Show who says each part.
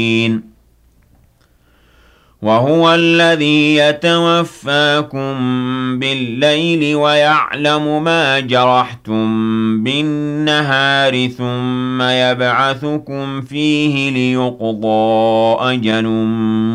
Speaker 1: وهو الذي يتوفاكم بالليل ويعلم ما جرحتم بالنهار ثم يبعثكم فيه ليقضى أجل